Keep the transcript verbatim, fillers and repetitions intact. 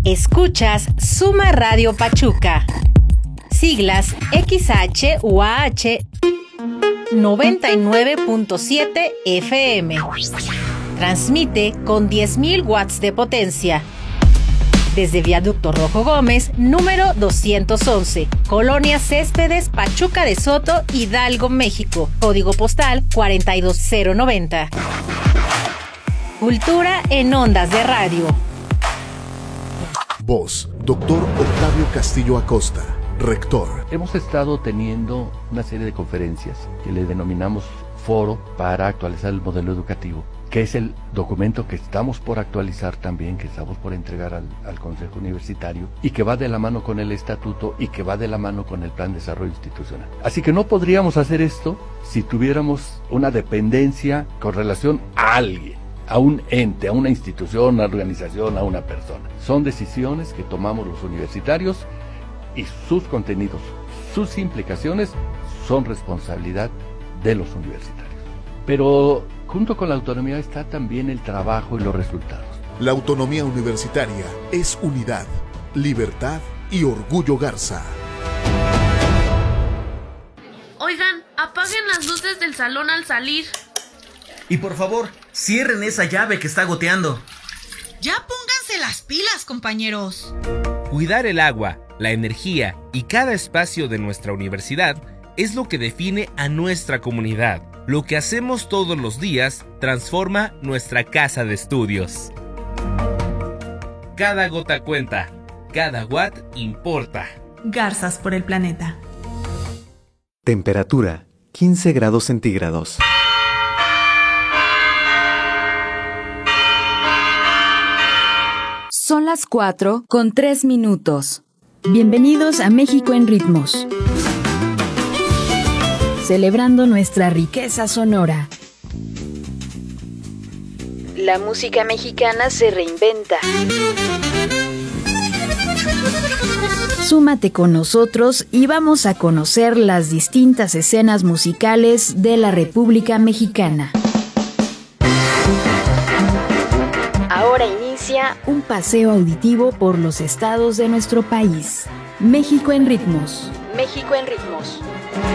Escuchas Suma Radio Pachuca. Siglas X H U A H noventa y nueve punto siete F M. Transmite con diez mil watts de potencia. Desde Viaducto Rojo Gómez, número doscientos once, Colonia Céspedes, Pachuca de Soto, Hidalgo, México. Código postal cuarenta y dos cero noventa. Cultura en ondas de radio. Voz, doctor Octavio Castillo Acosta, rector. Hemos estado teniendo una serie de conferencias que le denominamos Foro para actualizar el modelo educativo, que es el documento que estamos por actualizar también, que estamos por entregar al, al Consejo Universitario, y que va de la mano con el estatuto y que va de la mano con el Plan de Desarrollo Institucional. Así que no podríamos hacer esto si tuviéramos una dependencia con relación a alguien, a un ente, a una institución, a una organización, a una persona. Son decisiones que tomamos los universitarios y sus contenidos, sus implicaciones son responsabilidad de los universitarios. Pero junto con la autonomía está también el trabajo y los resultados. La autonomía universitaria es unidad, libertad y orgullo Garza. Oigan, apaguen las luces del salón al salir. Y por favor, cierren esa llave que está goteando. Ya pónganse las pilas, compañeros. Cuidar el agua, la energía y cada espacio de nuestra universidad es lo que define a nuestra comunidad. Lo que hacemos todos los días transforma nuestra casa de estudios. Cada gota cuenta, cada watt importa. Garzas por el planeta. Temperatura quince grados centígrados. Son las cuatro con tres minutos. Bienvenidos a México en Ritmos. Celebrando nuestra riqueza sonora. La música mexicana se reinventa. Súmate con nosotros y vamos a conocer las distintas escenas musicales de la República Mexicana. Ahora inicia un paseo auditivo por los estados de nuestro país. México en Ritmos. México en Ritmos.